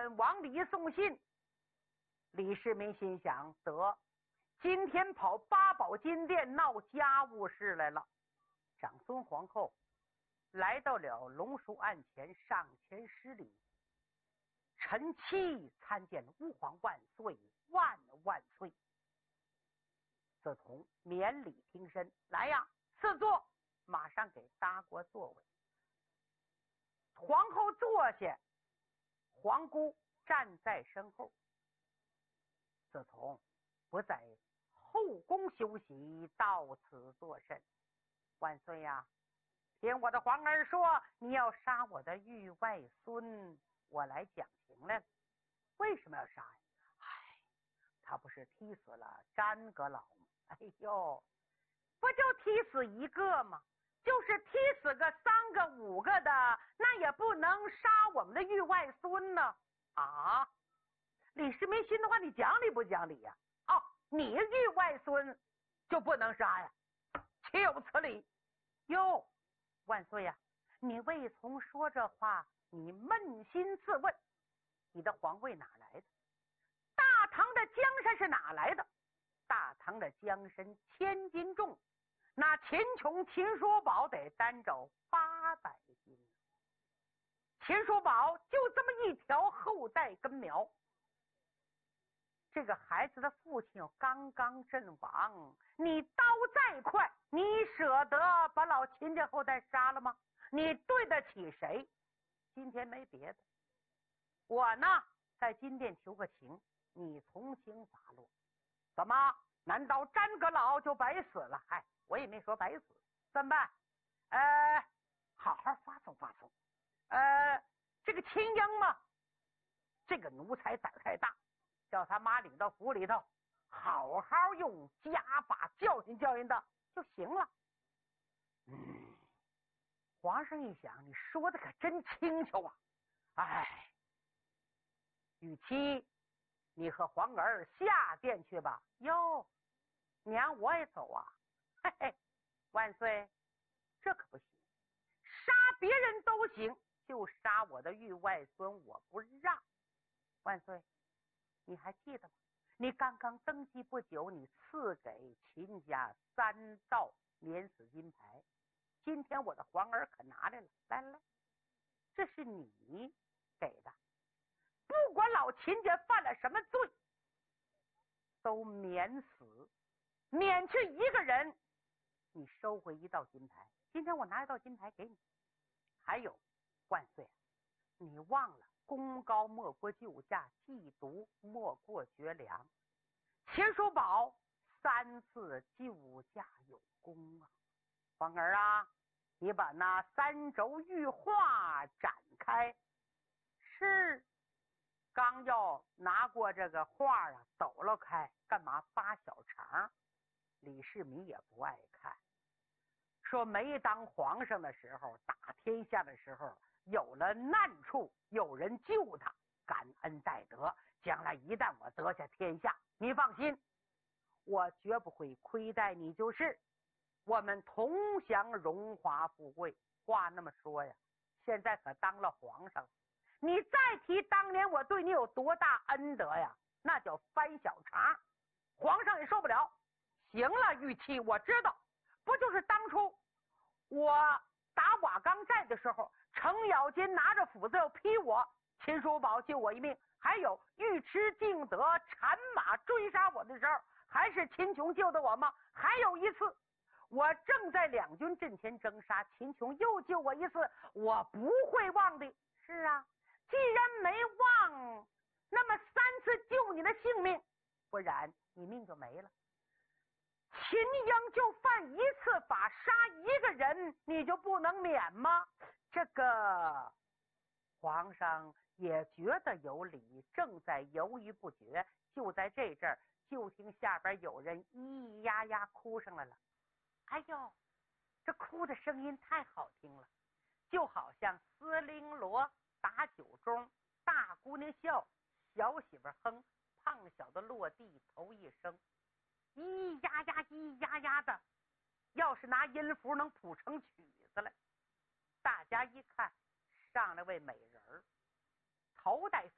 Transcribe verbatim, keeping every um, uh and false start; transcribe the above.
们往里送信。李世民心想，得，今天跑八宝金殿闹家务事来了。长孙皇后来到了龙书案前，上前施礼，臣妻参见吾皇万岁，万万岁。自从免礼平身，来呀，赐座，马上给搭过座位。皇后坐下，皇姑站在身后。自从不在后宫休息，到此作甚？万岁呀、啊！听我的皇儿说，你要杀我的御外孙，我来讲情来了。为什么要杀呀？哎，他不是踢死了詹阁老吗？哎呦，不就踢死一个吗？就是踢死个三个五个的，那也不能杀我们的御外孙呢。啊，李世民心的话，你讲理不讲理呀、啊？哦，你御外孙就不能杀呀？岂有此理！哟，万岁呀、啊，你未从说这话，你扪心自问，你的皇位哪来的？大唐的江山是哪来的？大唐的江山千斤重，那秦琼秦叔宝得单走八百斤。秦叔宝就这么一条后代根苗，这个孩子的父亲刚刚阵亡，你刀再快，你舍得把老秦家后代杀了吗？你对得起谁？今天没别的，我呢在金殿求个情，你从轻发落。怎么？难道詹阁老就白死了？哎，我也没说白死，怎么办？呃，好好发送发送。呃，这个秦英嘛，这个奴才胆太大，叫他妈领到府里头，好好用家法教训教训他就行了。嗯，皇上一想，你说的可真轻巧啊！哎，与其你和皇儿下殿去吧。哟，娘我也走啊。嘿嘿，万岁，这可不行，杀别人都行，就杀我的御外孙我不让。万岁，你还记得吗？你刚刚登基不久，你赐给秦家三道免死金牌，今天我的皇儿可拿来了，来来来，这是你给的，不管老秦家犯了什么罪，都免死，免去一个人，你收回一道金牌。今天我拿一道金牌给你。还有，万岁，你忘了功高莫过救驾，嫉妒莫过绝粮。秦叔宝三次救驾有功啊！皇儿啊，你把那三轴玉画展开。是，刚要拿过这个画啊，抖了开，干嘛扒小肠？李世民也不爱看，说没当皇上的时候，打天下的时候，有了难处有人救他，感恩戴德，将来一旦我得下天下，你放心，我绝不会亏待你，就是我们同享荣华富贵。话那么说呀，现在可当了皇上，你再提当年我对你有多大恩德呀，那叫翻小肠，皇上也受不了。行了，玉妻，我知道，不就是当初我打瓦岗寨的时候，程咬金拿着斧子要劈我，秦叔宝救我一命，还有尉迟敬德缠马追杀我的时候，还是秦琼救的我吗？还有一次我正在两军阵前征杀，秦琼又救我一次，我不会忘的。是啊，既然没忘，那么三次救你的性命，不然你命就没了。秦英就犯一次法，杀一个人，你就不能免吗？这个皇上也觉得有理，正在犹豫不决。就在这阵儿，就听下边有人咿咿呀呀哭上来了。哎呦，这哭的声音太好听了，就好像司令罗打酒盅，大姑娘笑，小媳妇哼，胖小的落地头一声，咿呀呀咿呀呀的，要是拿音符能谱成曲子来。大家一看，上来位美人儿，头戴